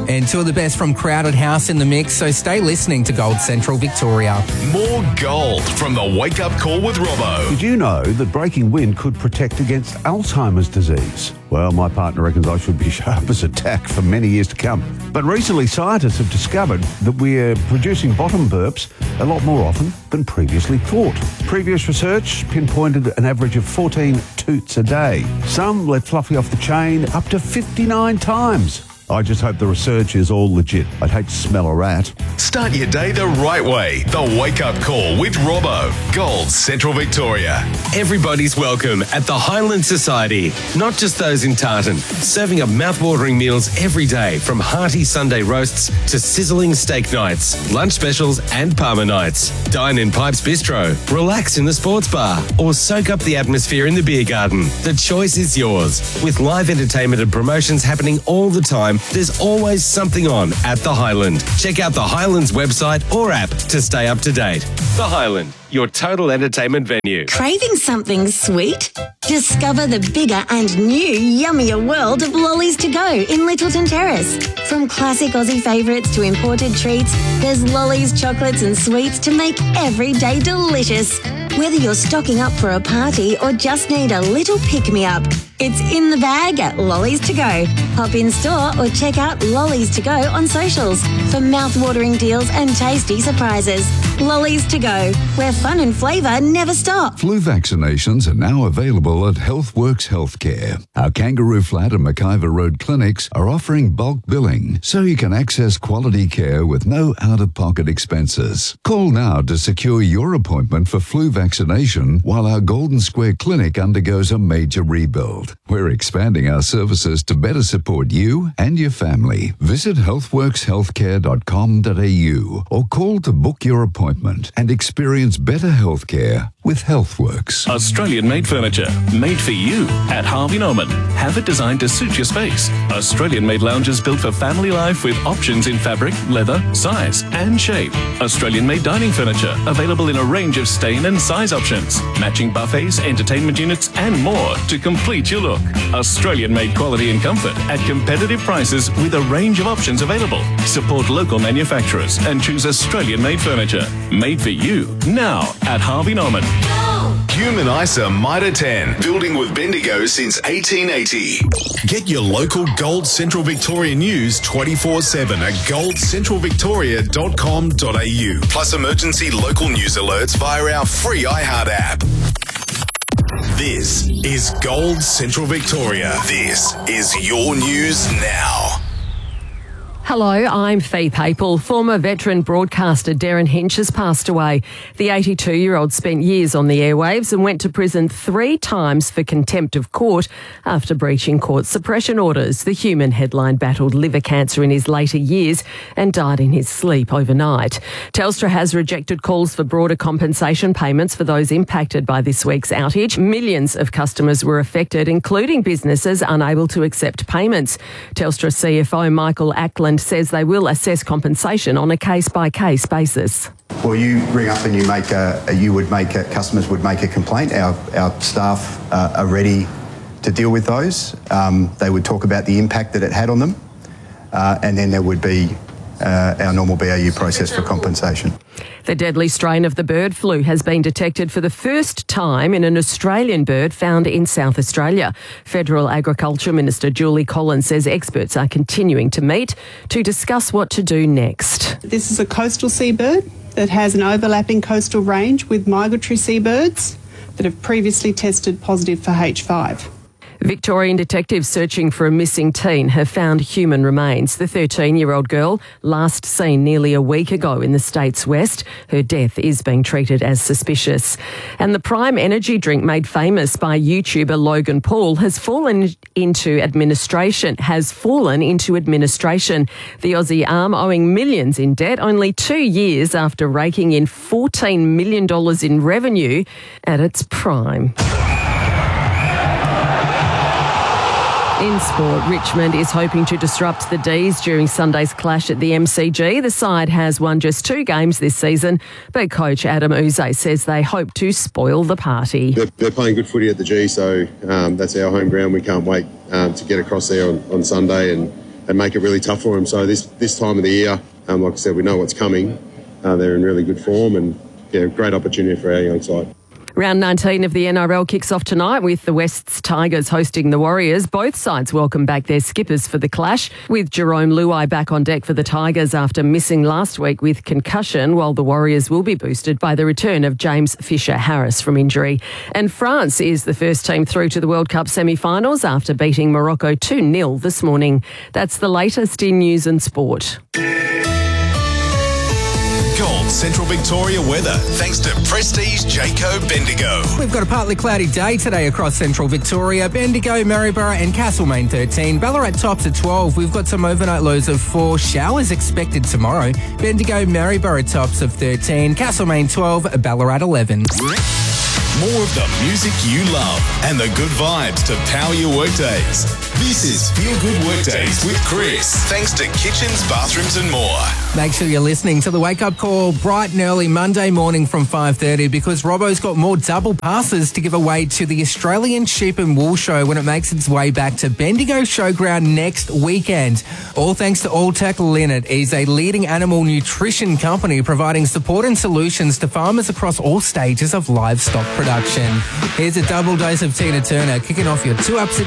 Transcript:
And two of the best from Crowded House in the mix, so stay listening to Gold Central Victoria. More gold from the Wake Up Call with Robbo. Did you know that breaking wind could protect against Alzheimer's disease? Well, my partner reckons I should be sharp as a tack for many years to come. But recently, scientists have discovered that we're producing bottom burps a lot more often than previously thought. Previous research pinpointed an average of 14 toots a day. Some let Fluffy off the chain up to 59 times. I just hope the research is all legit. I'd hate to smell a rat. Start your day the right way. The Wake Up Call with Robbo. Gold Central Victoria. Everybody's welcome at the Highland Society, not just those in Tartan. Serving up mouth-watering meals every day, from hearty Sunday roasts to sizzling steak nights, lunch specials and Parma nights. Dine in Pipes Bistro, relax in the sports bar, or soak up the atmosphere in the beer garden. The choice is yours. With live entertainment and promotions happening all the time, there's always something on at the Highland. Check out the Highlands website or app to stay up to date. The Highland, your total entertainment venue. Craving something sweet? Discover the bigger and new yummier world of Lollies to Go in Littleton Terrace. From classic Aussie favourites to imported treats, there's Lollies, chocolates and sweets to make every day delicious. Whether you're stocking up for a party or just need a little pick-me-up, it's in the bag at Lollies to Go. Hop in store or check out Lollies to Go on socials for mouth-watering deals and tasty surprises. Lollies to Go, where fun and flavour never stop. Flu vaccinations are now available at HealthWorks Healthcare. Our Kangaroo Flat and McIver Road clinics are offering bulk billing, so you can access quality care with no out-of-pocket expenses. Call now to secure your appointment for flu vaccination while our Golden Square Clinic undergoes a major rebuild. We're expanding our services to better support you and your family. Visit healthworkshealthcare.com.au or call to book your appointment and experience better healthcare with HealthWorks. Australian-made furniture, made for you at Harvey Norman. Have it designed to suit your space. Australian-made lounges built for family life with options in fabric, leather, size and shape. Australian-made dining furniture, available in a range of stain and size options. Matching buffets, entertainment units and more to complete your look. Australian-made quality and comfort at competitive prices with a range of options available. Support local manufacturers and choose Australian-made furniture. Made for you now at Harvey Norman. Human ISA Mitre 10, building with Bendigo since 1880. Get your local Gold Central Victoria news 24/7 at goldcentralvictoria.com.au. Plus emergency local news alerts via our free iHeart app. This is Gold Central Victoria. This is your news now. Hello, I'm Faith Haple. Former veteran broadcaster Darren Hinch has passed away. The 82-year-old spent years on the airwaves and went to prison 3 times for contempt of court after breaching court suppression orders. The human headline battled liver cancer in his later years and died in his sleep overnight. Telstra has rejected calls for broader compensation payments for those impacted by this week's outage. Millions of customers were affected, including businesses unable to accept payments. Telstra CFO Michael Ackland says they will assess compensation on a case-by-case basis. Well, you ring up and customers would make a complaint. Our staff are ready to deal with those. They would talk about the impact that it had on them, and then there would be our normal BAU process for compensation. The deadly strain of the bird flu has been detected for the first time in an Australian bird found in South Australia. Federal Agriculture Minister Julie Collins says experts are continuing to meet to discuss what to do next. This is a coastal seabird that has an overlapping coastal range with migratory seabirds that have previously tested positive for H5. Victorian detectives searching for a missing teen have found human remains. The 13-year-old girl, last seen nearly a week ago in the state's west. Her death is being treated as suspicious. And the Prime energy drink made famous by YouTuber Logan Paul has fallen into administration. The Aussie arm owing millions in debt only 2 years after raking in $14 million in revenue at its prime. In sport, Richmond is hoping to disrupt the D's during Sunday's clash at the MCG. The side has won just 2 games this season, but coach Adam Uze says they hope to spoil the party. They're playing good footy at the G, so that's our home ground. We can't wait to get across there on Sunday and make it really tough for them. So this time of the year, like I said, we know what's coming. They're in really good form and great opportunity for our young side. Round 19 of the NRL kicks off tonight with the West's Tigers hosting the Warriors. Both sides welcome back their skippers for the clash, with Jerome Luai back on deck for the Tigers after missing last week with concussion, while the Warriors will be boosted by the return of James Fisher-Harris from injury. And France is the first team through to the World Cup semi-finals after beating Morocco 2-0 this morning. That's the latest in news and sport. Gold Central Victoria weather, thanks to Prestige Jayco Bendigo. We've got a partly cloudy day today across Central Victoria. Bendigo, Maryborough and Castlemaine 13. Ballarat tops at 12. We've got some overnight lows of 4. Showers expected tomorrow. Bendigo, Maryborough tops of 13. Castlemaine 12. Ballarat 11. More of the music you love and the good vibes to power your workdays. This is Feel Good Workdays with Chris, thanks to Kitchens, Bathrooms and More. Make sure you're listening to the Wake Up Call bright and early Monday morning from 5:30 because Robbo's got more double passes to give away to the Australian Sheep and Wool Show when it makes its way back to Bendigo Showground next weekend. All thanks to Alltech Linnet. He's a leading animal nutrition company providing support and solutions to farmers across all stages of livestock production. Here's a double dose of Tina Turner kicking off your 2 Ups at